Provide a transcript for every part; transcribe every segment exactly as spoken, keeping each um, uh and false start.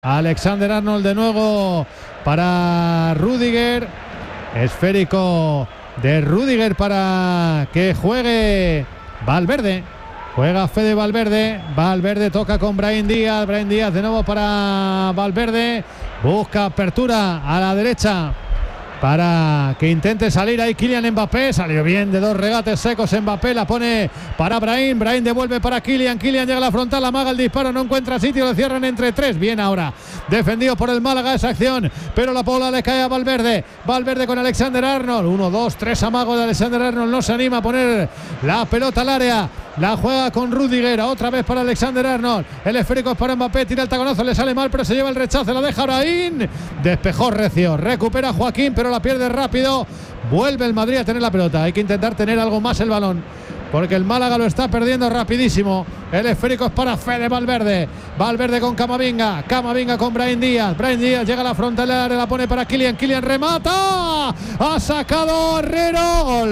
Alexander Arnold de nuevo para Rüdiger. Esférico de Rüdiger para que juegue Valverde. Juega Fede Valverde. Valverde toca con Brahim Díaz. Brahim Díaz de nuevo para Valverde. Busca apertura a la derecha para que intente salir ahí Kylian Mbappé. Salió bien de dos regates secos Mbappé. La pone para Brahim. Brahim devuelve para Kylian. Kylian llega a la frontal. Amaga el disparo. No encuentra sitio. Le cierran entre tres. Bien ahora. Defendido por el Málaga esa acción. Pero la bola le cae a Valverde. Valverde con Alexander Arnold. Uno, dos, tres amagos de Alexander Arnold. No se anima a poner la pelota al área. La juega con Rüdiger. Otra vez para Alexander Arnold. El esférico es para Mbappé. Tira el taconazo. Le sale mal, pero se lleva el rechazo. La deja Brahim. Despejó recio. Recupera Joaquín, pero la pierde rápido. Vuelve el Madrid a tener la pelota. Hay que intentar tener algo más el balón, porque el Málaga lo está perdiendo rapidísimo. El esférico es para Fede Valverde. Valverde con Camavinga. Camavinga con Brahim Díaz. Brahim Díaz llega a la frontal del área. La pone para Kylian. Kylian remata. Ha sacado Herrero. Gol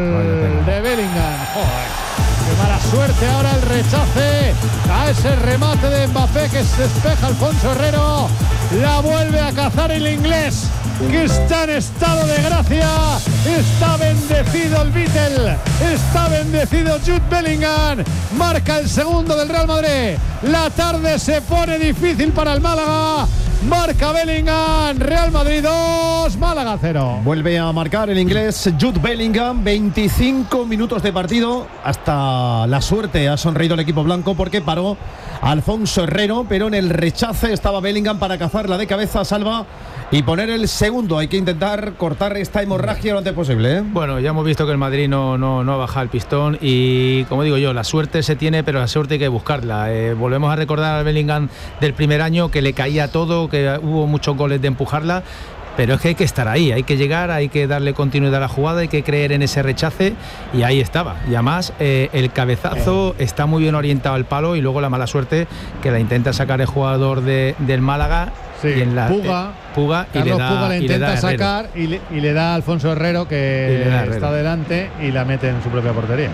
de Bellingham. Joder. Qué mala suerte ahora el rechace a ese remate de Mbappé que se despeja Alfonso Herrero. La vuelve a cazar el inglés, que está en estado de gracia. Está bendecido el Beatle. Está bendecido Jude Bellingham. Marca el segundo del Real Madrid. La tarde se pone difícil para el Málaga. Marca Bellingham. Real Madrid dos, Málaga cero. Vuelve a marcar el inglés Jude Bellingham. veinticinco minutos de partido. Hasta la suerte ha sonreído el equipo blanco, porque paró Alfonso Herrero, pero en el rechace estaba Bellingham para cazarla de cabeza, salva y poner el segundo. Hay que intentar cortar esta hemorragia lo antes posible, ¿eh? Bueno, ya hemos visto que el Madrid no, no, no ha bajado el pistón y, como digo yo, la suerte se tiene, pero la suerte hay que buscarla. Eh, volvemos a recordar al Bellingham del primer año, que le caía todo, que hubo muchos goles de empujarla. Pero es que hay que estar ahí, hay que llegar, hay que darle continuidad a la jugada, hay que creer en ese rechace, y ahí estaba. Y además eh, el cabezazo está muy bien orientado al palo, y luego la mala suerte que la intenta sacar el jugador de, del Málaga. Sí, y en la, Puga, eh, Puga y Carlos le da, Puga le y intenta le da sacar y le, y le da a Alfonso Herrero, que está delante, y la mete en su propia portería.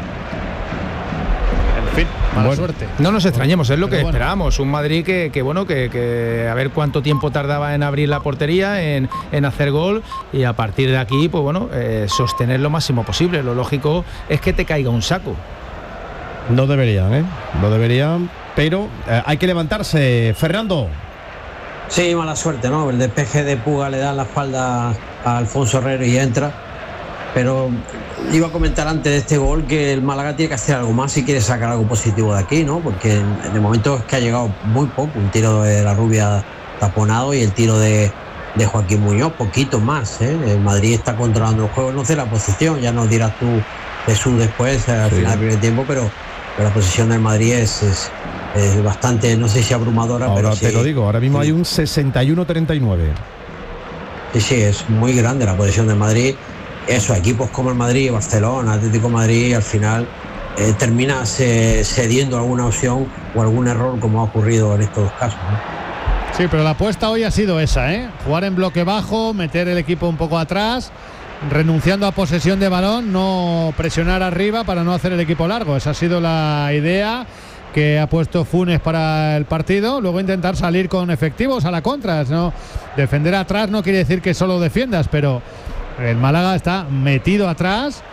En fin, mala bueno, suerte. No nos extrañemos, es lo Pero que bueno. esperábamos. Un Madrid que, que bueno, que, que a ver cuánto tiempo tardaba en abrir la portería, en, en hacer gol, y a partir de aquí, pues bueno, eh, sostener lo máximo posible. Lo lógico es que te caiga un saco. No deberían, ¿eh? No deberían, pero eh, hay que levantarse, Fernando. Sí, mala suerte, ¿no? El despeje de Puga le da la espalda a Alfonso Herrero y entra. Pero iba a comentar antes de este gol que el Málaga tiene que hacer algo más si quiere sacar algo positivo de aquí, ¿no? Porque en, en el momento es que ha llegado muy poco. Un tiro de la Rubia taponado y el tiro de, de Joaquín Muñoz, poquito más, ¿eh? El Madrid está controlando el juego, no sé la posición, ya nos dirás tú, Jesús, después, al sí. final del primer tiempo, pero, pero la posición del Madrid es... es Es bastante, no sé si abrumadora, ahora pero te sí, lo digo, ahora mismo sí. hay un sesenta y uno treinta y nueve. Sí, sí, es muy grande la posición del Madrid. Eso, equipos como el Madrid, Barcelona, Atlético de Madrid, al final eh, termina se, cediendo alguna opción o algún error, como ha ocurrido en estos dos casos, ¿no? Sí, pero la apuesta hoy ha sido esa, ¿eh? Jugar en bloque bajo, meter el equipo un poco atrás, renunciando a posesión de balón, no presionar arriba para no hacer el equipo largo. Esa ha sido la idea que ha puesto Funes para el partido. Luego intentar salir con efectivos a la contra, ¿no? Defender atrás no quiere decir que solo defiendas, pero el Málaga está metido atrás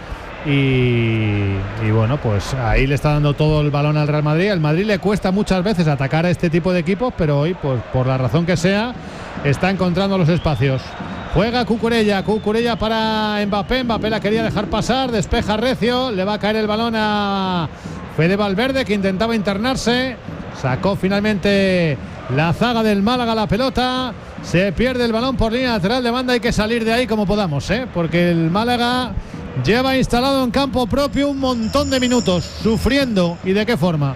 y, y bueno, pues ahí le está dando todo el balón al Real Madrid. Al Madrid le cuesta muchas veces atacar a este tipo de equipos, pero hoy, pues por la razón que sea, está encontrando los espacios. Juega Cucurella, Cucurella para Mbappé. Mbappé la quería dejar pasar, despeja recio, le va a caer el balón a Fede Valverde, que intentaba internarse. Sacó finalmente la zaga del Málaga la pelota. Se pierde el balón por línea lateral de banda. Hay que salir de ahí como podamos, ¿eh? Porque el Málaga lleva instalado en campo propio un montón de minutos, sufriendo. ¿Y de qué forma?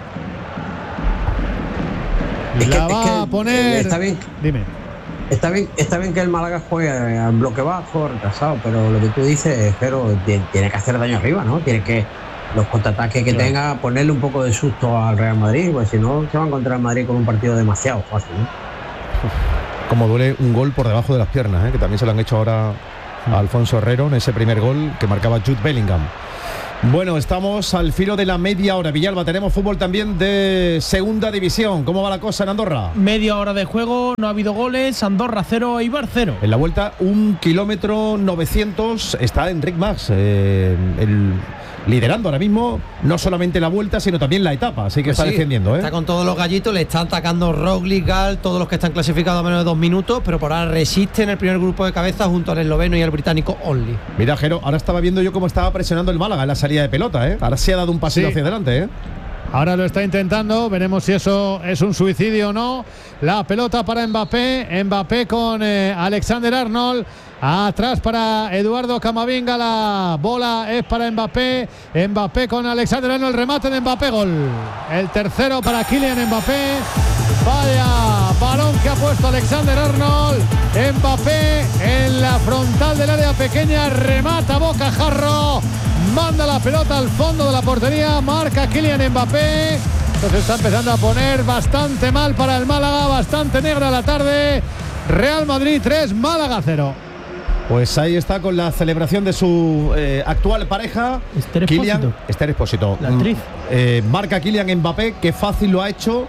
Es la que, va es que, a poner... Está bien. Dime. Está bien, está bien que el Málaga juegue en bloque bajo, retrasado, pero lo que tú dices, pero tiene que hacer daño arriba, ¿no? Tiene que, los contraataques que claro. tenga, ponerle un poco de susto al Real Madrid, pues si no se va a encontrar el Madrid con un partido demasiado fácil, ¿no? Como duele un gol por debajo de las piernas, ¿eh? Que también se lo han hecho ahora a Alfonso Herrero en ese primer gol que marcaba Jude Bellingham. Bueno, estamos al filo de la media hora. Villalba, tenemos fútbol también de segunda división. ¿Cómo va la cosa en Andorra? Media hora de juego, no ha habido goles. Andorra cero, Eibar cero. En la vuelta, un kilómetro novecientos. Está Enric Mas, eh, el, liderando ahora mismo, no solamente la vuelta, sino también la etapa. Así que pues está sí, defendiendo, ¿eh? Está con todos los gallitos, le está atacando Roglic, Gal, todos los que están clasificados a menos de dos minutos, pero por ahora resiste en el primer grupo de cabeza junto al esloveno y al británico Only. Mira, Jero, ahora estaba viendo yo cómo estaba presionando el Málaga en la salida de pelota, ¿eh? Ahora sí ha dado un pasito Sí. hacia adelante, ¿eh? Ahora lo está intentando, veremos si eso es un suicidio o no. La pelota para Mbappé, Mbappé con eh, Alexander Arnold. Atrás para Eduardo Camavinga, la bola es para Mbappé. Mbappé con Alexander Arnold, el remate de Mbappé, gol. El tercero para Kylian Mbappé. Vaya balón que ha puesto Alexander Arnold. Mbappé en la frontal del área pequeña, remata bocajarro, manda la pelota al fondo de la portería, marca Kylian Mbappé. Entonces está empezando a poner bastante mal para el Málaga, bastante negra la tarde. Real Madrid tres, Málaga cero. Pues ahí está con la celebración de su eh, actual pareja, Esther Expósito. Kylian Esther Expósito. La actriz. Eh, marca Kylian Mbappé, que fácil lo ha hecho.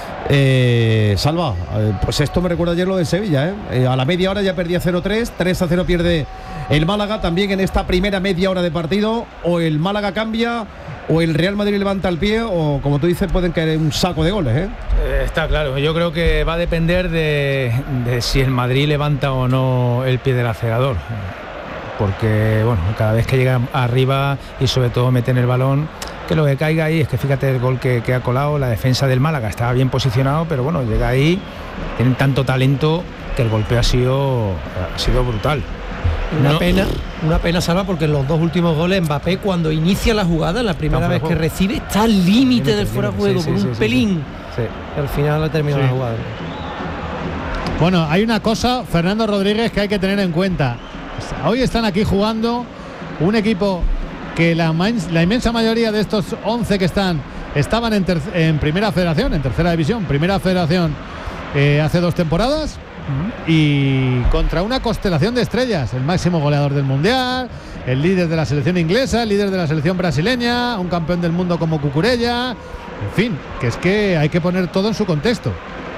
Eh, Salva, eh, pues esto me recuerda ayer lo de Sevilla, ¿eh? Eh, a la media hora ya perdía cero tres, tres a cero pierde el Málaga. También en esta primera media hora de partido, o el Málaga cambia, o el Real Madrid levanta el pie, o como tú dices, pueden caer un saco de goles, ¿eh? Eh, está claro, yo creo que va a depender de, de si el Madrid levanta o no el pie del acelerador, porque bueno, cada vez que llega arriba y sobre todo meten el balón, que lo que caiga ahí es que fíjate el gol que, que ha colado, la defensa del Málaga estaba bien posicionado, pero bueno, llega ahí, tienen tanto talento que el golpeo ha sido, ha sido brutal. Una No. pena, una pena, Salva, porque en los dos últimos goles Mbappé, cuando inicia la jugada, la primera Está vez fuera que de juego. recibe, está al límite del Límite, fuera de límite, juego, sí, con sí, un sí, pelín. Sí. Y al final ha terminado Sí. la jugada. Bueno, hay una cosa, Fernando Rodríguez, que hay que tener en cuenta. Hoy están aquí jugando un equipo que la, la inmensa mayoría de estos once que están estaban en, en primera federación, en tercera división, primera federación eh, hace dos temporadas, y contra una constelación de estrellas, el máximo goleador del mundial, el líder de la selección inglesa, el líder de la selección brasileña, un campeón del mundo como Cucurella, en fin, que es que hay que poner todo en su contexto.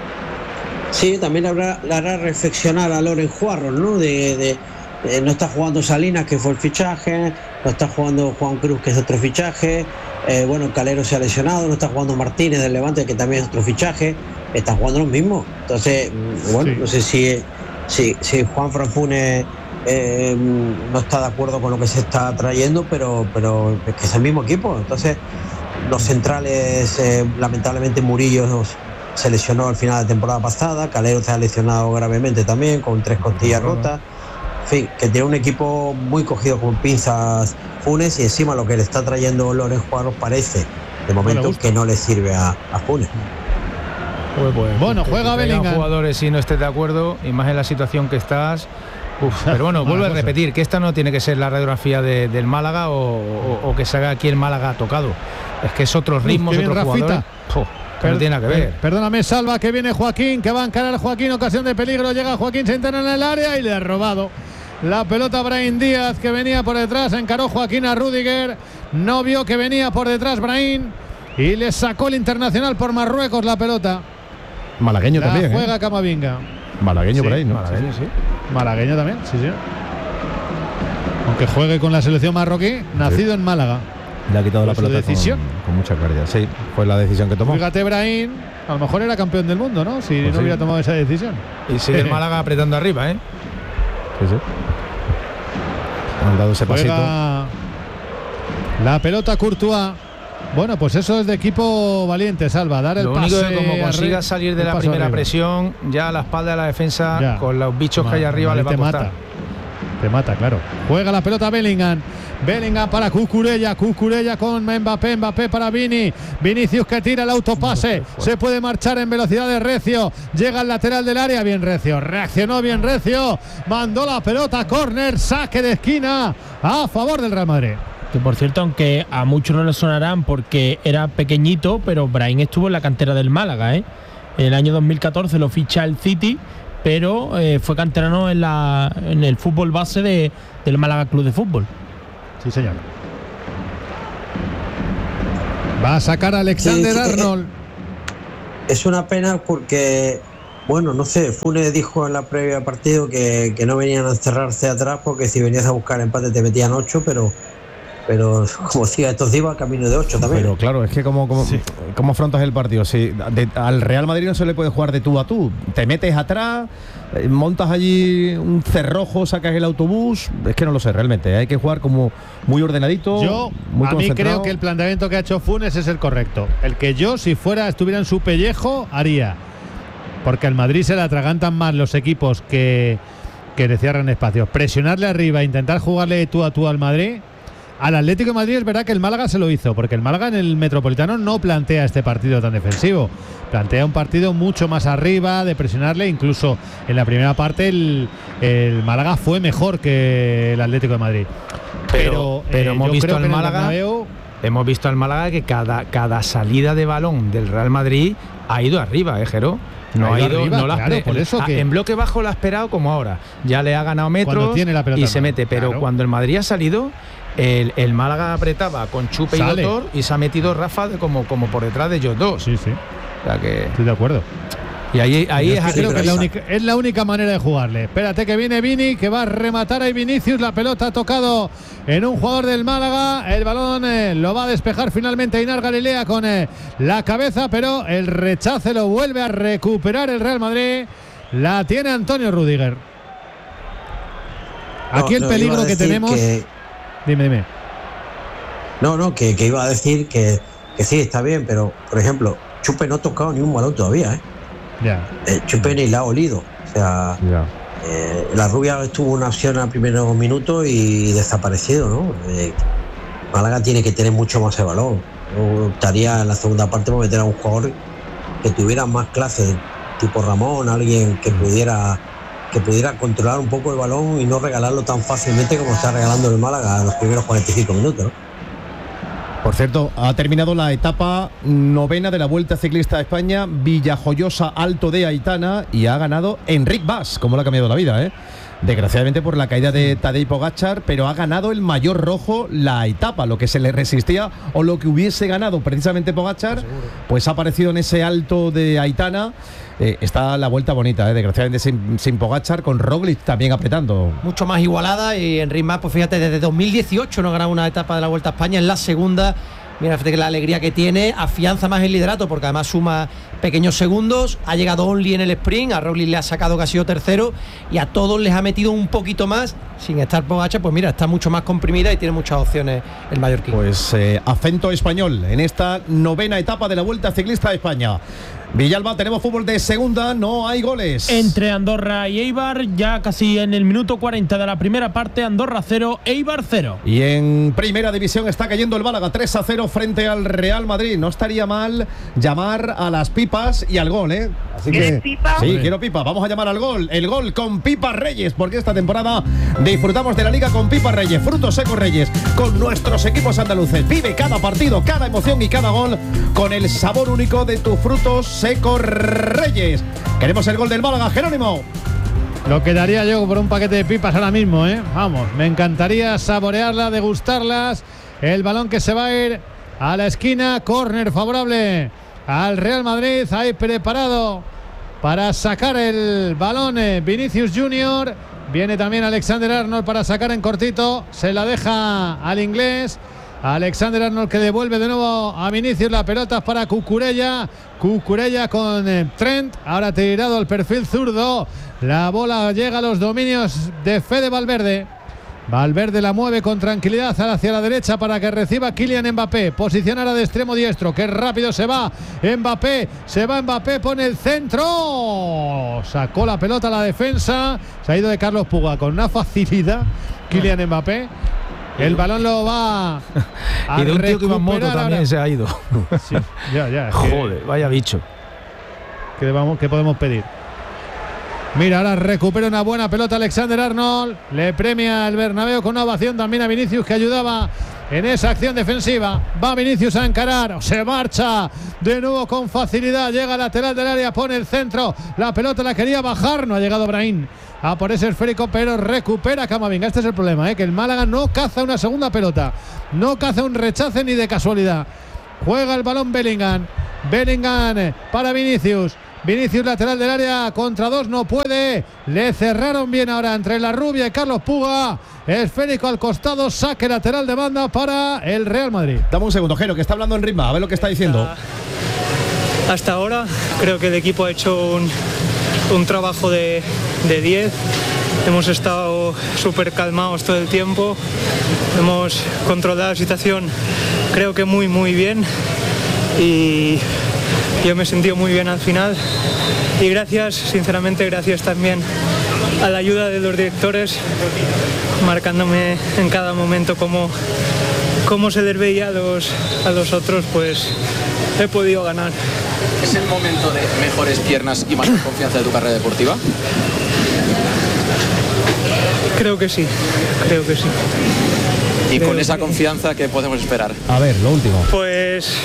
Sí, también habrá, le hará reflexionar a Loren Juarros, ¿no? De, de, de no está jugando Salinas, que fue el fichaje, no está jugando Juan Cruz, que es otro fichaje, eh, bueno, Calero se ha lesionado, no está jugando Martínez del Levante, que también es otro fichaje, está jugando los mismos. Entonces, bueno, Sí. no sé si, si, si Juan Franfune eh, no está de acuerdo con lo que se está trayendo, pero, pero es que es el mismo equipo. Entonces, los centrales, eh, lamentablemente Murillo se lesionó al final de temporada pasada, Calero se ha lesionado gravemente también, con tres costillas rotas. En fin, que tiene un equipo muy cogido con pinzas Funes, y encima lo que le está trayendo Loren Juarros parece, de momento, gusta. que no le sirve a, a Funes. Pues, pues, Bueno, que- juega que te digan Bellingham. jugadores si no estés de acuerdo, y más en la situación que estás. Uf, pero bueno, Mala vuelvo a cosa. repetir que esta no tiene que ser la radiografía de- del Málaga o, o- o que se haga aquí el Málaga tocado. Es que es otros Uf, ritmos, qué bien, otros Rafita. jugadores. Uf, que no tiene nada que ver. Per- Perdóname, Salva, que viene Joaquín, que va a encarar Joaquín, ocasión de peligro, llega Joaquín, se interna en el área y le ha robado la pelota a Brahim Díaz, que venía por detrás, encaró Joaquín a Rüdiger, no vio que venía por detrás Brahim y le sacó el internacional por Marruecos la pelota. Malagueño La también, juega ¿eh? Camavinga. Malagueño Sí, por ahí, ¿no? Malagueño, sí. Malagueño también, sí, sí. Aunque juegue con la selección marroquí, nacido en Málaga. Le ha quitado la Fue su pelota decisión. Con, con mucha claridad. Sí, fue la decisión que tomó. Fíjate, Brahim, a lo mejor era campeón del mundo, ¿no? Si Pues no sí. hubiera tomado esa decisión. Y sigue el Málaga apretando arriba, ¿eh? Sí, sí. Han dado ese pasito. Juega la pelota Courtois. Bueno, pues eso es de equipo valiente, Salva. Dar el Lo pase. único que como consiga arri- salir de el la paso primera arriba. presión, ya a la espalda de la defensa, Ya. con los bichos que Ma- hay arriba, le va a te costar. mata. Te mata, claro. Juega la pelota Bellingham. Bellingham para Cucurella. Cucurella con Mbappé. Mbappé para Vini. Vinicius que tira el autopase. Se puede marchar en velocidad de Recio. Llega al lateral del área. Bien Recio. Reaccionó bien Recio. Mandó la pelota a córner. Saque de esquina a favor del Real Madrid. Que por cierto, aunque a muchos no les sonarán porque era pequeñito, pero Brahim estuvo en la cantera del Málaga, ¿eh? En el año dos mil catorce lo ficha el City, pero eh, fue canterano en, la, en el fútbol base de, del Málaga Club de Fútbol. Sí, señor. Va a sacar a Alexander Sí, sí, Arnold. Es una pena porque, bueno, no sé, Funes dijo en la previa partido que, que no venían a encerrarse atrás porque si venías a buscar empate te metían ocho, pero pero como decía, estos iban camino de ocho también. Pero claro, es que como, como, Sí. ¿cómo afrontas el partido? Si de- al Real Madrid no se le puede jugar de tú a tú. Te metes atrás, eh, montas allí un cerrojo, sacas el autobús. Es que no lo sé realmente. Hay que jugar como muy ordenadito. Yo, muy a mí concentrado. creo que el planteamiento que ha hecho Funes es el correcto. El que yo, si fuera, estuviera en su pellejo, haría. Porque al Madrid se le atragantan más los equipos que, que le cierran espacios. Presionarle arriba, intentar jugarle de tú a tú al Madrid. Al Atlético de Madrid es verdad que el Málaga se lo hizo, porque el Málaga en el Metropolitano no plantea este partido tan defensivo. Plantea un partido mucho más arriba, de presionarle. Incluso en la primera parte el, el Málaga fue mejor que el Atlético de Madrid. Pero, pero eh, hemos yo visto creo al que en el Málaga. Bernabéu, Hemos visto al Málaga que cada, cada salida de balón del Real Madrid ha ido arriba, ¿eh, Jero? No Ha ha ido ido, arriba, no la ha claro, espe- por eso ah, que- en bloque bajo lo ha esperado como ahora. Ya le ha ganado metros Cuando tiene la pelota y en se mano, mete. Pero claro. cuando el Madrid ha salido, el, el Málaga apretaba con Chupe Sale. y Doctor y se ha metido Rafa de como, como por detrás de ellos dos. sí, sí, O sea que, estoy de acuerdo. y ahí, ahí Yo es es que así, creo que es pero la, esa- única, es la única manera de jugarle. Espérate que viene Vini, que va a rematar ahí Vinicius. La pelota ha tocado en un jugador del Málaga. El balón eh, lo va a despejar finalmente Inar Galilea con eh, la cabeza, pero el rechace lo vuelve a recuperar el Real Madrid. La tiene Antonio Rüdiger. Aquí No, el no, peligro iba a que decir tenemos. que- Dime, dime. no, no, que, que iba a decir que, que sí, está bien, pero, por ejemplo, Chupe no ha tocado ni un balón todavía, ¿eh? Ya, Eh, Chupe ni la ha olido. O sea, Ya. eh, la rubia tuvo una acción al primeros minutos y desaparecido, ¿no? Eh, Málaga tiene que tener mucho más el balón. Yo estaría en la segunda parte por meter a un jugador que tuviera más clase, tipo Ramón, alguien que pudiera que pudiera controlar un poco el balón y no regalarlo tan fácilmente como está regalando el Málaga a los primeros cuarenta y cinco minutos, ¿no? Por cierto, ha terminado la etapa novena de la Vuelta Ciclista a España, Villajoyosa Alto de Aitana, y ha ganado Enric Mas, como le ha cambiado la vida, ¿eh? Desgraciadamente por la caída de Tadej Pogačar, pero ha ganado el mayor rojo la etapa, lo que se le resistía o lo que hubiese ganado precisamente Pogačar, pues ha aparecido en ese Alto de Aitana. Eh, está la vuelta bonita, ¿eh? Desgraciadamente sin, sin Pogačar, con Roglic también apretando. Mucho más igualada y Enric Mas, pues fíjate, desde dos mil dieciocho no ha ganado una etapa de la Vuelta a España, es la segunda. Mira, fíjate que la alegría que tiene, afianza más el liderato porque además suma pequeños segundos, ha llegado Only en el sprint, a Roglic le ha sacado que ha sido tercero y a todos les ha metido un poquito más, sin estar Pogačar, pues mira, está mucho más comprimida y tiene muchas opciones el mallorquín. Pues eh, acento español en esta novena etapa de la Vuelta Ciclista a España. Villalba, tenemos fútbol de segunda, no hay goles. Entre Andorra y Eibar, ya casi en el minuto cuarenta de la primera parte, Andorra cero, Eibar cero. Y en primera división está cayendo el Málaga tres a cero frente al Real Madrid. No estaría mal llamar a las pipas y al gol, ¿eh? Así que ¿Quieres pipa? sí, quiero pipa. Vamos a llamar al gol. El gol con Pipa Reyes, porque esta temporada disfrutamos de la liga con Pipa Reyes, frutos secos Reyes, con nuestros equipos andaluces. Vive cada partido, cada emoción y cada gol con el sabor único de tus frutos secos Reyes. Queremos el gol del Málaga, Jerónimo. Lo que daría yo por un paquete de pipas ahora mismo, ¿eh? Vamos, me encantaría saborearlas, degustarlas. El balón que se va a ir a la esquina, córner favorable al Real Madrid, ahí preparado para sacar el balón eh, Vinicius Junior. Viene también Alexander Arnold para sacar en cortito, se la deja al inglés. Alexander Arnold que devuelve de nuevo a Vinicius, la pelota para Cucurella. Cucurella con eh, Trent, ahora tirado al perfil zurdo. La bola llega a los dominios de Fede Valverde. Valverde la mueve con tranquilidad hacia la derecha para que reciba Kylian Mbappé. Posicionará de extremo diestro. Qué rápido se va Mbappé. Se va Mbappé, pone el centro. Sacó la pelota a la defensa. Se ha ido de Carlos Puga con una facilidad Kylian Mbappé. El balón lo va a y de un tío que iba en moto recuperar también ahora. se ha ido. Sí, ya, ya. es que- Joder, vaya bicho. ¿Qué, vamos, ¿Qué podemos pedir? Mira, ahora recupera una buena pelota Alexander Arnold. Le premia el Bernabéu con una ovación también a Vinicius, que ayudaba en esa acción defensiva. Va Vinicius a encarar. Se marcha de nuevo con facilidad. Llega al lateral del área, pone el centro. La pelota la quería bajar. No ha llegado Brahim a por ese esférico, pero recupera Camavinga. Este es el problema, ¿eh? Que el Málaga no caza una segunda pelota. No caza un rechace ni de casualidad. Juega el balón Bellingham. Bellingham para Vinicius. Vinicius lateral del área contra dos, no puede. Le cerraron bien ahora entre la Rubia y Carlos Puga. Esférico al costado, saque lateral de banda para el Real Madrid. Dame un segundo, Jero, que está hablando en ritmo. A ver lo que está diciendo. Hasta ahora creo que el equipo ha hecho un, un trabajo de diez. Hemos estado súper calmados todo el tiempo. Hemos controlado la situación, creo que muy, muy bien. Y yo me he sentido muy bien al final. Y gracias, sinceramente, gracias también a la ayuda de los directores, marcándome en cada momento cómo, cómo se les veía a los, a los otros, pues he podido ganar. ¿Es el momento de mejores piernas y mayor confianza de tu carrera deportiva? Creo que sí, creo que sí. Y creo con esa que... confianza, ¿qué podemos esperar? A ver, lo último. Pues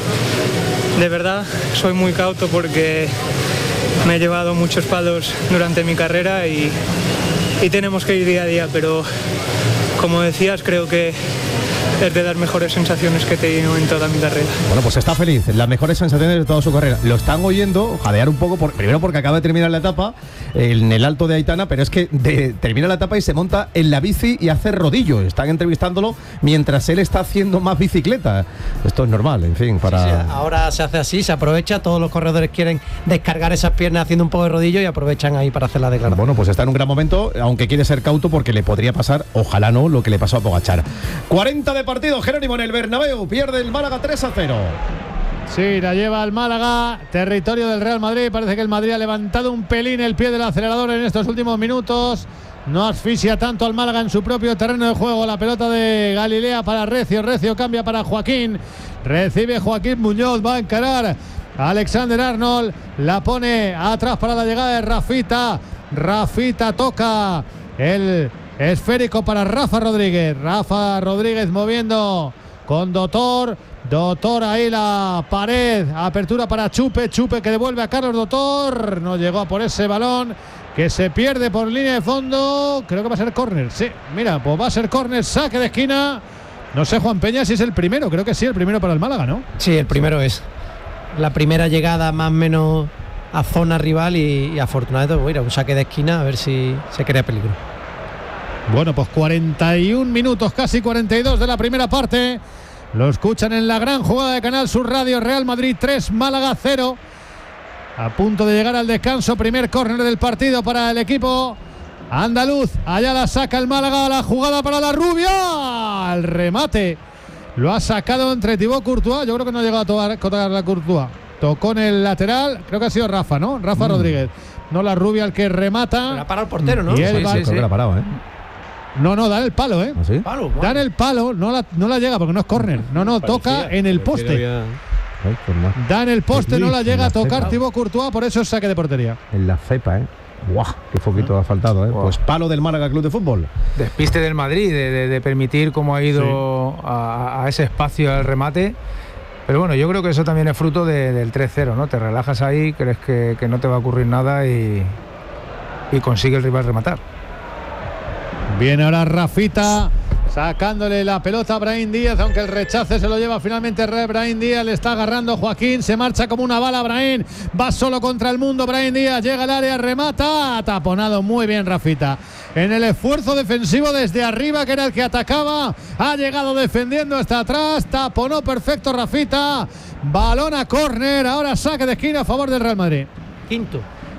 de verdad soy muy cauto porque me he llevado muchos palos durante mi carrera y, y tenemos que ir día a día, pero como decías, creo que es de las mejores sensaciones que he tenido en toda mi carrera. Bueno, pues está feliz, las mejores sensaciones de toda su carrera. Lo están oyendo jadear un poco, por, primero porque acaba de terminar la etapa en el Alto de Aitana, pero es que de, termina la etapa y se monta en la bici y hace rodillo. Están entrevistándolo mientras él está haciendo más bicicleta. Esto es normal, en fin, para... Sí, sí, ahora se hace así, se aprovecha, todos los corredores quieren descargar esas piernas haciendo un poco de rodillo y aprovechan ahí para hacer la declaración. Bueno, pues está en un gran momento, aunque quiere ser cauto porque le podría pasar, ojalá no, lo que le pasó a Pogačar. cuarenta de partido, Jerónimo, en el Bernabéu, pierde el Málaga tres a cero. Sí, la lleva el Málaga, territorio del Real Madrid. Parece que el Madrid ha levantado un pelín el pie del acelerador en estos últimos minutos. No asfixia tanto al Málaga en su propio terreno de juego. La pelota de Galilea para Recio. Recio cambia para Joaquín. Recibe Joaquín Muñoz. Va a encarar a Alexander Arnold. La pone atrás para la llegada de Rafita. Rafita toca el esférico para Rafa Rodríguez. Rafa Rodríguez moviendo con Dotor. Dotor ahí la pared. Apertura para Chupe. Chupe que devuelve a Carlos Dotor. No llegó a por ese balón que se pierde por línea de fondo. Creo que va a ser córner. Sí, mira, pues va a ser córner. Saque de esquina. No sé, Juan Peña, si es el primero. Creo que sí, el primero para el Málaga, ¿no? Sí, el primero es. La primera llegada más o menos a zona rival y, y afortunadamente, bueno, un saque de esquina a ver si se crea peligro. Bueno, pues cuarenta y un minutos, casi cuarenta y dos de la primera parte. Lo escuchan en la gran jugada de Canal Sur Radio. Real Madrid tres, Málaga cero. A punto de llegar al descanso. Primer córner del partido para el equipo andaluz. Allá la saca el Málaga. La jugada para la Rubia. El remate lo ha sacado entre Thibaut Courtois. Yo creo que no ha llegado a tocar, tocar la Courtois. Tocó en el lateral. Creo que ha sido Rafa, ¿no? Rafa mm. Rodríguez. No la Rubia el que remata. Pero ha parado el portero, ¿no? Y el sí, sí, creo sí. que la ha parado, ¿eh? No, no, dan el palo, ¿eh? ¿Ah, sí? Palo, Dan bueno. el palo, no la, no la llega porque no es córner. No, no, parecía, toca en el poste. Había... Ay, pues Dan el poste, no la llega a tocar Thibaut Courtois, por eso es saque de portería. En la cepa, ¿eh? ¡Guau! ¡Qué foquito ha faltado, eh! Wow. Pues palo del Málaga Club de Fútbol. Despiste del Madrid, de, de, de permitir cómo ha ido sí. a, a ese espacio al remate. Pero bueno, yo creo que eso también es fruto de, del tres cero, ¿no? Te relajas ahí, crees que, que no te va a ocurrir nada y, y consigue el rival rematar. Viene ahora Rafita sacándole la pelota a Brahim Díaz, aunque el rechace se lo lleva finalmente Brahim Díaz. Le está agarrando Joaquín, se marcha como una bala Brahim, va solo contra el mundo Brahim Díaz, llega al área, remata, taponado muy bien Rafita. En el esfuerzo defensivo desde arriba, que era el que atacaba, ha llegado defendiendo hasta atrás, taponó perfecto Rafita, balón a córner, ahora saque de esquina a favor del Real Madrid. Quinto.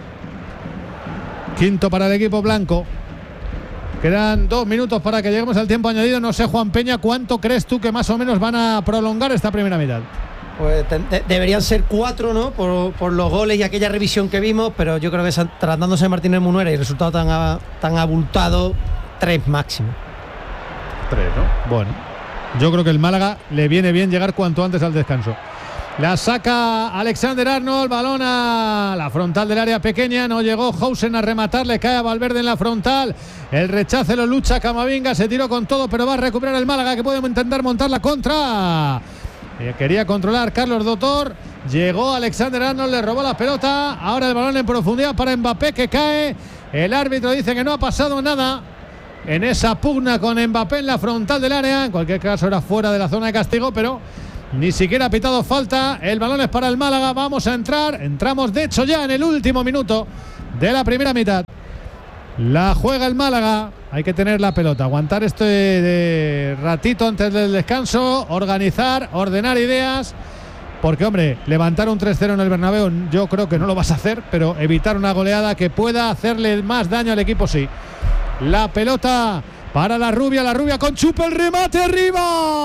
Quinto para el equipo blanco. Quedan dos minutos para que lleguemos al tiempo añadido. No sé, Juan Peña, ¿cuánto crees tú que más o menos van a prolongar esta primera mitad? Pues de- deberían ser cuatro, ¿no? Por, por los goles y aquella revisión que vimos, pero yo creo que tratándose de Martínez Munuera y el resultado tan, a, tan abultado, tres máximo. Tres, ¿no? Bueno, yo creo que el Málaga le viene bien llegar cuanto antes al descanso. La saca Alexander Arnold, balón a la frontal del área pequeña, no llegó Hausen a rematar, le cae a Valverde en la frontal, el rechace lo lucha Camavinga, se tiró con todo, pero va a recuperar el Málaga, que puede intentar montar la contra. Quería controlar Carlos Dotor, llegó Alexander Arnold, le robó la pelota, ahora el balón en profundidad para Mbappé, que cae, el árbitro dice que no ha pasado nada en esa pugna con Mbappé en la frontal del área, en cualquier caso era fuera de la zona de castigo, pero ni siquiera ha pitado falta. El balón es para el Málaga. Vamos a entrar. Entramos de hecho ya en el último minuto de la primera mitad. La juega el Málaga. Hay que tener la pelota, aguantar este de ratito antes del descanso, organizar, ordenar ideas. Porque, hombre, levantar un tres cero en el Bernabéu yo creo que no lo vas a hacer, pero evitar una goleada que pueda hacerle más daño al equipo, sí. La pelota para la rubia, la rubia con Chupe, el remate arriba.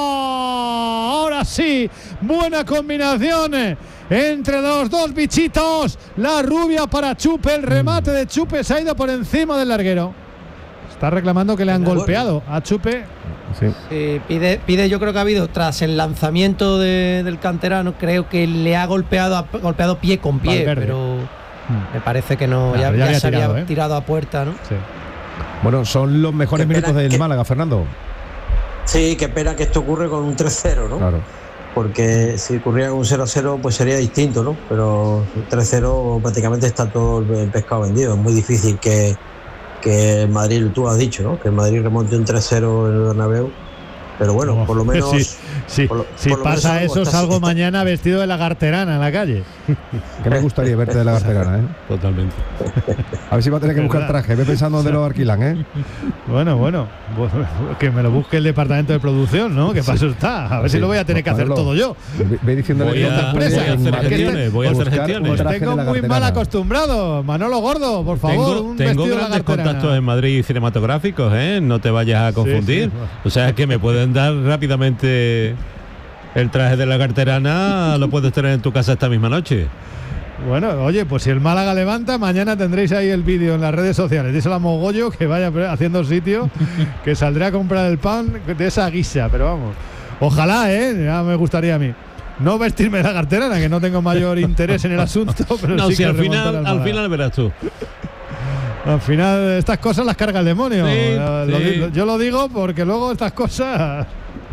Ahora sí, buena combinación entre los dos bichitos. La rubia para Chupe, el remate de Chupe se ha ido por encima del larguero. Está reclamando que le han golpeado a Chupe. Sí. Sí, pide, pide, yo creo que ha habido, tras el lanzamiento de, del canterano, creo que le ha golpeado, ha golpeado pie con pie, Valverde. Pero hmm. me parece que no, ya, ya, ya se tirado, había ¿eh? tirado a puerta, ¿no? Sí. Bueno, son los mejores minutos del que, Málaga, Fernando. Sí, qué pena que esto ocurre con un tres cero, ¿no? Claro. Porque si ocurriera con un cero a cero, pues sería distinto, ¿no? Pero tres cero prácticamente está todo el pescado vendido. Es muy difícil que que Madrid, tú has dicho, ¿no? Que Madrid remonte un tres cero en el Bernabéu. Pero bueno, no, por lo menos... Sí, sí. Por lo, si por pasa lo eso, salgo está... mañana vestido de lagarterana en la calle. Que me gustaría verte de lagarterana, ¿eh? Totalmente. A ver si va a tener que buscar traje. Ve pensando dónde lo alquilan, ¿eh? Bueno, bueno. Que me lo busque el departamento de producción, ¿no? Que paso está. A ver sí. si lo voy a tener que hacer Manolo, todo yo. Ve diciéndole voy a, empresa. Voy a hacer gestiones. Voy a hacer gestiones. Os tengo muy mal acostumbrado. Manolo Gordo, por favor. Tengo, un tengo grandes contactos en Madrid cinematográficos, ¿eh? No te vayas a confundir. Sí, sí. O sea, que me pueden dar rápidamente el traje de la lagarterana, lo puedes tener en tu casa esta misma noche. Bueno, oye, pues si el Málaga levanta, mañana tendréis ahí el vídeo en las redes sociales. Díselo a Mogollo que vaya haciendo sitio, que saldré a comprar el pan de esa guisa, pero vamos. Ojalá, ¿eh? Ya me gustaría a mí. No vestirme de lagarterana, que no tengo mayor interés en el asunto, pero no, sí si que al final, al, al final verás tú. Al final estas cosas las carga el demonio. Sí, lo, sí. Lo, yo lo digo porque luego estas cosas...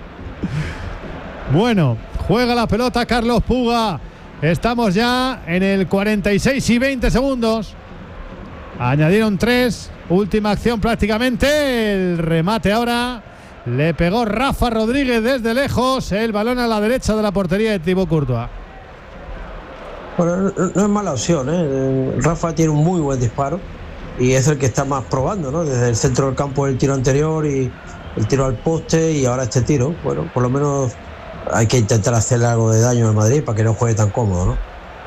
Bueno, juega la pelota Carlos Puga. Estamos ya en el cuarenta y seis y veinte segundos. Añadieron tres. Última acción prácticamente. El remate ahora. Le pegó Rafa Rodríguez desde lejos. El balón a la derecha de la portería de Thibaut Courtois. Bueno, no es mala opción, ¿eh? Rafa tiene un muy buen disparo y es el que está más probando, ¿no? Desde el centro del campo el tiro anterior y el tiro al poste y ahora este tiro. Bueno, por lo menos hay que intentar hacerle algo de daño al Madrid para que no juegue tan cómodo, ¿no?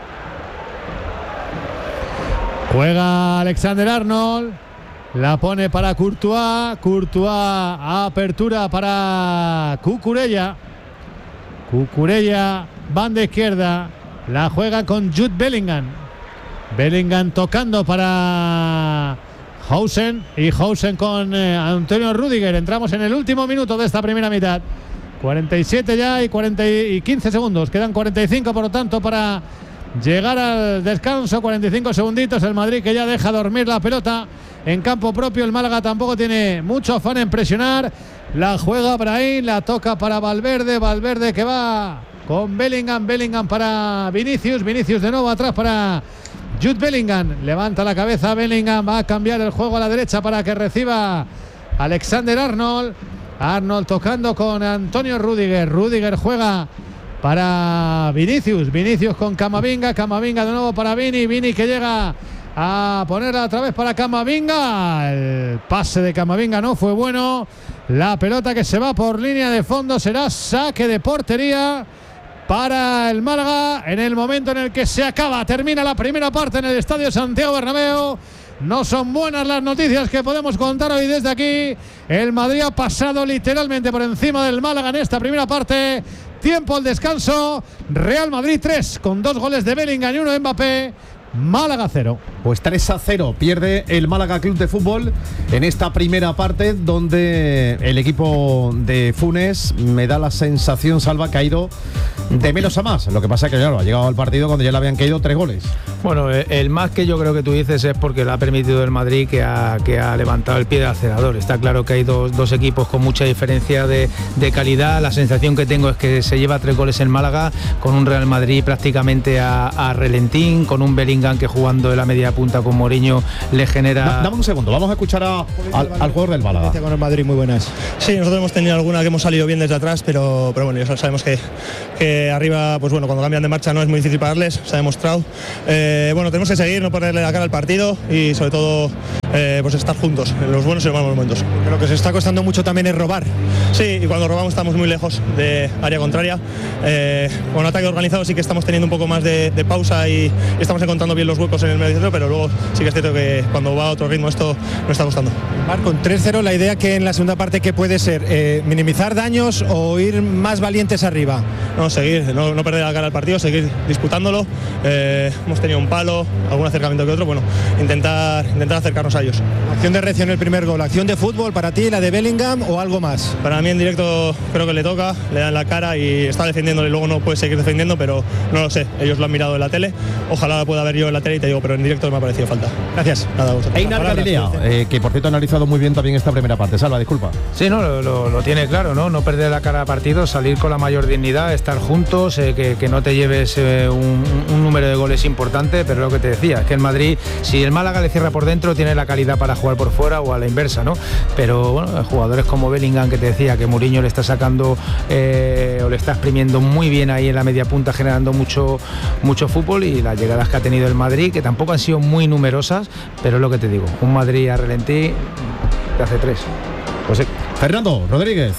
Juega Alexander Arnold. La pone para Courtois. Courtois, apertura para Cucurella. Cucurella, banda izquierda. La juega con Jude Bellingham. Bellingham tocando para Hausen. Y Hausen con eh, Antonio Rüdiger. Entramos en el último minuto de esta primera mitad. cuarenta y siete ya y, cuarenta y quince segundos. Quedan cuarenta y cinco, por lo tanto, para llegar al descanso. cuarenta y cinco segunditos. El Madrid que ya deja dormir la pelota en campo propio. El Málaga tampoco tiene mucho afán en presionar. La juega Brahim, la toca para Valverde. Valverde que va con Bellingham. Bellingham para Vinicius. Vinicius de nuevo atrás para Jude Bellingham. Levanta la cabeza Bellingham. Va a cambiar el juego a la derecha para que reciba Alexander Arnold. Arnold tocando con Antonio Rüdiger. Rüdiger juega para Vinicius. Vinicius con Camavinga. Camavinga de nuevo para Vini. Vini que llega a ponerla otra vez para Camavinga. El pase de Camavinga no fue bueno. La pelota que se va por línea de fondo será saque de portería para el Málaga en el momento en el que se acaba, termina la primera parte en el Estadio Santiago Bernabéu. No son buenas las noticias que podemos contar hoy desde aquí. El Madrid ha pasado literalmente por encima del Málaga en esta primera parte. Tiempo al descanso. Real Madrid tres con dos goles de Bellingham y uno de Mbappé. Málaga cero. Pues tres a cero pierde el Málaga Club de Fútbol en esta primera parte, donde el equipo de Funes, me da la sensación, Salva, que ha ido de menos a más. Lo que pasa es que, claro, ha llegado al partido cuando ya le habían caído tres goles. Bueno, el más que yo creo que tú dices es porque le ha permitido el Madrid que ha, que ha levantado el pie del acelerador. Está claro que hay dos, dos equipos con mucha diferencia de, de calidad. La sensación que tengo es que se lleva tres goles en Málaga, con un Real Madrid prácticamente a, a relentín, con un Bellingham que jugando en la media punta con Mourinho le genera... Da, dame un segundo, vamos a escuchar a, al, al jugador del Málaga. Con el Madrid muy buenas. Sí, nosotros hemos tenido alguna que hemos salido bien desde atrás, pero, pero bueno, ya sabemos que, que arriba, pues bueno, cuando cambian de marcha no es muy difícil pararles, se ha demostrado. Eh, bueno, tenemos que seguir, no ponerle la cara al partido y sobre todo eh, pues estar juntos en los buenos y los malos momentos. Lo que se está costando mucho también es robar. Sí, y cuando robamos estamos muy lejos de área contraria. Eh, con ataque organizado sí que estamos teniendo un poco más de, de pausa y, y estamos encontrando bien los huecos en el medio centro, pero luego sí que es cierto que cuando va a otro ritmo esto no está gustando. Marc, con tres cero la idea que en la segunda parte ¿qué puede ser? Eh, ¿Minimizar daños o ir más valientes arriba? No, seguir, no, no perder la cara al partido, seguir disputándolo. Eh, hemos tenido un palo, algún acercamiento que otro, bueno, intentar, intentar acercarnos a ellos. Acción de reacción el primer gol, acción de fútbol para ti, la de Bellingham o algo más. Para mí en directo creo que le toca, le dan la cara y está defendiéndole, luego no puede seguir defendiendo, pero no lo sé, ellos lo han mirado en la tele, ojalá la pueda ver yo en la tele y te digo, pero en directo me ha parecido falta. Gracias. Nada, Einar Galilea, eh, que por cierto ha analizado muy bien también esta primera parte. Salva, disculpa. Sí, no, lo, lo, lo tiene claro, ¿no? No perder la cara a partido, salir con la mayor dignidad, estar juntos, eh, que, que no te lleves eh, un, un número de goles importante, pero lo que te decía, es que el Madrid, si el Málaga le cierra por dentro, tiene la calidad para jugar por fuera o a la inversa, ¿no? Pero bueno, jugadores como Bellingham, que te decía, que Mourinho le está sacando eh, o le está exprimiendo muy bien ahí en la media punta, generando mucho, mucho fútbol, y las llegadas que ha tenido el Madrid, que tampoco han sido muy numerosas, pero es lo que te digo, un Madrid a relentí te hace tres. Pues sí. Fernando Rodríguez.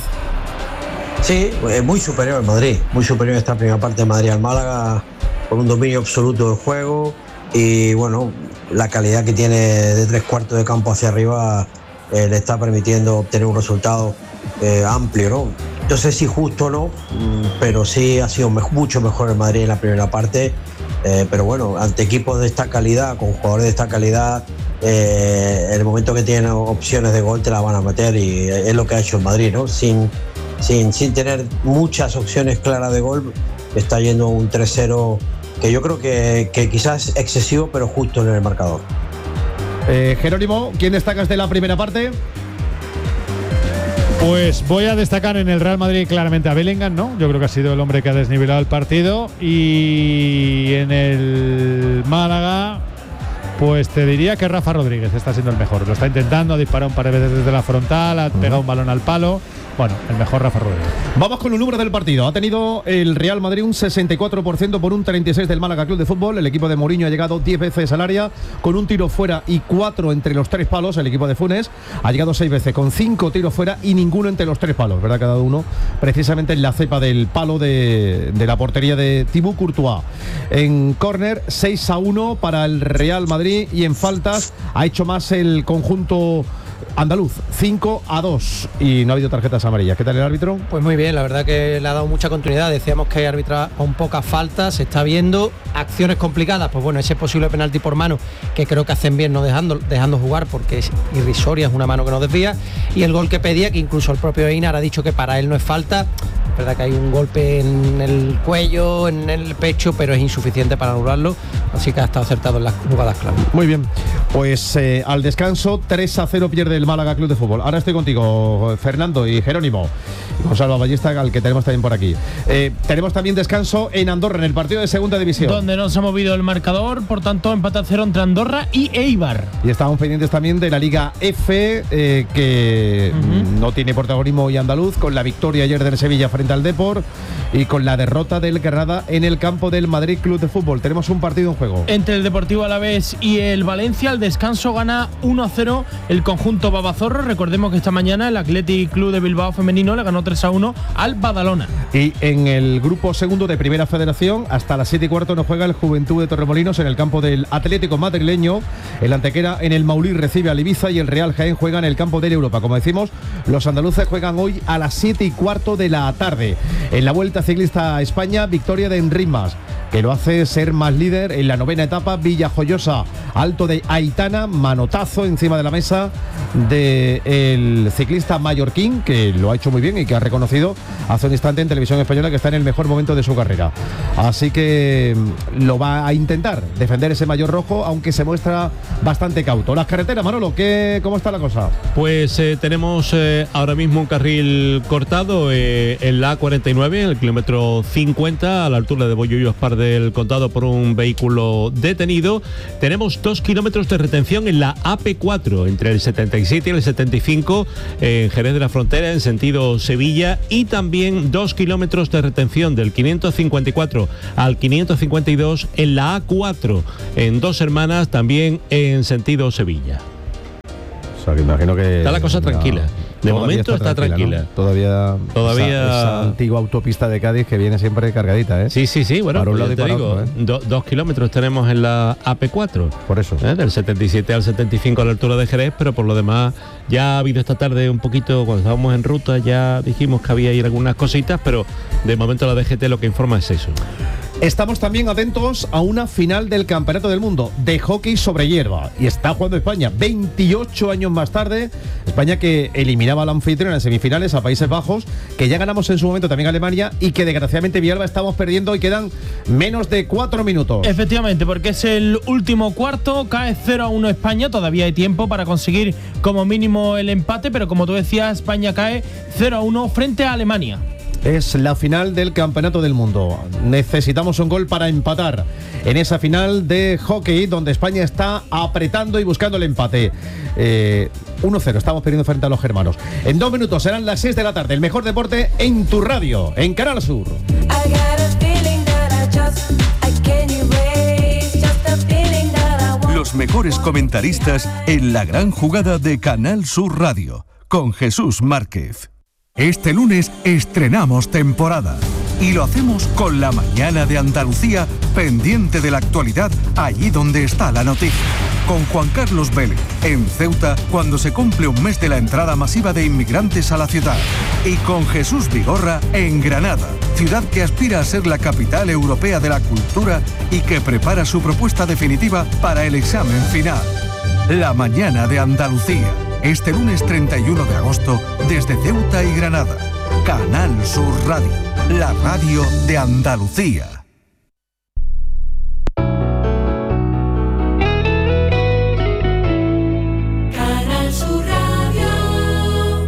Sí, muy superior el Madrid, muy superior esta primera parte de Madrid al Málaga, con un dominio absoluto del juego y bueno, la calidad que tiene de tres cuartos de campo hacia arriba eh, le está permitiendo obtener un resultado eh, amplio, ¿no? No sé si justo o no, pero sí ha sido me- mucho mejor el Madrid en la primera parte, eh, pero bueno, ante equipos de esta calidad, con jugadores de esta calidad, eh, en el momento que tienen opciones de gol te la van a meter y es lo que ha hecho el Madrid, ¿no? Sin, sin, sin tener muchas opciones claras de gol, está yendo un tres cero que yo creo que, que quizás es excesivo, pero justo en el marcador. Eh, Jerónimo, ¿quién destacas de la primera parte? Pues voy a destacar en el Real Madrid claramente a Bellingham, ¿no? Yo creo que ha sido el hombre que ha desnivelado el partido. Y en el Málaga, pues te diría que Rafa Rodríguez está siendo el mejor. Lo está intentando, ha disparado un par de veces desde la frontal, ha pegado un balón al palo. Bueno, el mejor Rafa Rodríguez. Vamos con los números del partido. Ha tenido el Real Madrid un sesenta y cuatro por ciento por un treinta y seis por ciento del Málaga Club de Fútbol. El equipo de Mourinho ha llegado diez veces al área con un tiro fuera y cuatro entre los tres palos. El equipo de Funes ha llegado seis veces con cinco tiros fuera y ninguno entre los tres palos, ¿verdad? Cada uno precisamente en la cepa del palo de, de la portería de Thibaut Courtois. En córner, seis a uno para el Real Madrid, y en faltas ha hecho más el conjunto andaluz, cinco a dos, y no ha habido tarjetas amarillas. ¿Qué tal el árbitro? Pues muy bien, la verdad que le ha dado mucha continuidad. Decíamos que arbitra con pocas faltas, se está viendo acciones complicadas, pues bueno, ese posible penalti por mano, que creo que hacen bien no dejando, dejando jugar, porque es irrisoria, es una mano que no desvía, y el gol que pedía, que incluso el propio Einar ha dicho que para él no es falta. Es verdad que hay un golpe en el cuello, en el pecho, pero es insuficiente para anularlo, así que ha estado acertado en las jugadas clave. Muy bien, pues eh, al descanso tres a cero pierde el Málaga Club de Fútbol. Ahora estoy contigo, Fernando y Jerónimo, y Gonzalo Ballesta, al que tenemos también por aquí. Eh, tenemos también descanso en Andorra, en el partido de segunda división, donde no se ha movido el marcador, por tanto empate a cero entre Andorra y Eibar. Y estamos pendientes también de la Liga F, eh, que uh-huh. no tiene protagonismo hoy andaluz, con la victoria ayer del Sevilla frente al Depor y con la derrota del Granada en el campo del Madrid Club de Fútbol. Tenemos un partido en juego entre el Deportivo Alavés y el Valencia. Al descanso gana uno a cero el conjunto babazorro. Recordemos que esta mañana el Athletic Club de Bilbao femenino le ganó tres a uno al Badalona. Y en el grupo segundo de Primera Federación, hasta las siete y cuarto nos juega el Juventud de Torremolinos en el campo del Atlético madrileño. El Antequera en el Maulí recibe al Ibiza y el Real Jaén juega en el campo del Europa. Como decimos, los andaluces juegan hoy a las siete y cuarto de la tarde. En la Vuelta Ciclista a España, victoria de Enric Mas. que lo hace ser más líder en la novena etapa. Villajoyosa, Alto de Aitana, manotazo encima de la mesa del ciclista mallorquín, que lo ha hecho muy bien y que ha reconocido hace un instante en Televisión Española que está en el mejor momento de su carrera. Así que lo va a intentar defender ese maillot rojo, aunque se muestra bastante cauto. Las carreteras, Manolo, ¿qué, ¿cómo está la cosa? Pues eh, tenemos eh, ahora mismo un carril cortado eh, en la A cuarenta y nueve, en el kilómetro cincuenta, a la altura de Bollullo Espar del Condado, por un vehículo detenido. Tenemos dos kilómetros de retención en la A P cuatro, entre el setenta y siete y el setenta y cinco, en Jerez de la Frontera, en sentido Sevilla, y también dos kilómetros de retención del quinientos cincuenta y cuatro al quinientos cincuenta y dos en la A cuatro, en Dos Hermanas, también en sentido Sevilla. O sea, que imagino que está la cosa tranquila. De momento está, está tranquila. ¿no? Todavía, Todavía esa, esa antigua autopista de Cádiz que viene siempre cargadita, ¿eh? Sí, sí, sí. Bueno, para un lado y te para digo, otro, ¿eh? do, dos kilómetros tenemos en la A P cuatro. Por eso. ¿Eh? Del setenta y siete al setenta y cinco a la altura de Jerez, pero por lo demás ya ha habido esta tarde un poquito, cuando estábamos en ruta, ya dijimos que había ahí algunas cositas, pero de momento la D G T lo que informa es eso. Estamos también atentos a una final del Campeonato del Mundo de hockey sobre hierba, y está jugando España veintiocho años más tarde. España, que eliminaba al anfitrión en semifinales a Países Bajos, que ya ganamos en su momento también a Alemania, y que desgraciadamente Villalba estamos perdiendo y quedan menos de cuatro minutos. Efectivamente, porque es el último cuarto, cae cero a uno España, todavía hay tiempo para conseguir como mínimo el empate, pero como tú decías, España cae cero a uno frente a Alemania. Es la final del Campeonato del Mundo. Necesitamos un gol para empatar en esa final de hockey, donde España está apretando y buscando el empate. Eh, uno cero, estamos perdiendo frente a los germanos. En dos minutos serán las seis de la tarde. El mejor deporte en tu radio, en Canal Sur. Los mejores comentaristas en la gran jugada de Canal Sur Radio, con Jesús Márquez. Este lunes estrenamos temporada y lo hacemos con La Mañana de Andalucía, pendiente de la actualidad allí donde está la noticia. Con Juan Carlos Vélez en Ceuta, cuando se cumple un mes de la entrada masiva de inmigrantes a la ciudad. Y con Jesús Vigorra en Granada, ciudad que aspira a ser la capital europea de la cultura y que prepara su propuesta definitiva para el examen final. La Mañana de Andalucía. Este lunes treinta y uno de agosto, desde Ceuta y Granada. Canal Sur Radio, la radio de Andalucía. Canal Sur Radio.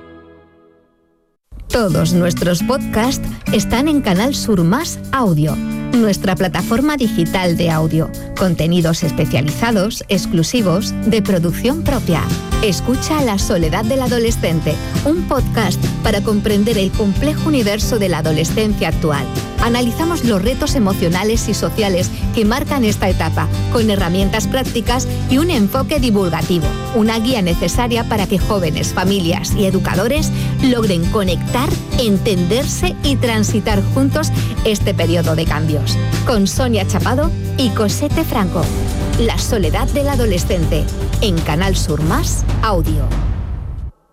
Todos nuestros podcasts están en Canal Sur Más Audio, nuestra plataforma digital de audio. Contenidos especializados, exclusivos, de producción propia. Escucha La Soledad del Adolescente, un podcast para comprender el complejo universo de la adolescencia actual. Analizamos los retos emocionales y sociales que marcan esta etapa, con herramientas prácticas y un enfoque divulgativo. Una guía necesaria para que jóvenes, familias y educadores logren conectar, entenderse y transitar juntos este periodo de cambios. Con Sonia Chapado y Cosette Franco. La Soledad del Adolescente, en Canal Sur Más Audio.